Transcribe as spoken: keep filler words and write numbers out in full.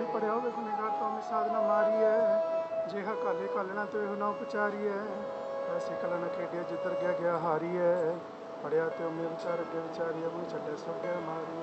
ਪੜਿਆ ਹੋਵੇ ਗੁਨੇਗਾਰ ਤੋਂ ਮੈਂ ਸਾਧਨਾ ਮਾਰੀ ਹੈ ਜਿਹਾ ਕਾਲੇ ਕਾਲਣਾ ਤੇ ਉਹ ਨਾ ਉਪਚਾਰੀ ਹੈ ਐਸੀ ਕਲਾ ਨਾ ਖੇਡਿਆ ਜਿੱਧਰ ਗਿਆ ਗਿਆ ਹਾਰੀ ਹੈ ਪੜਿਆ ਤੇ ਉਹ ਮੇਰੇ ਵਿਚਾਰ ਅੱਗੇ ਵਿਚਾਰੀ ਹੈ ਉਹ ਛੱਡੇ ਸੁੱਗੇ ਮਾਰੀ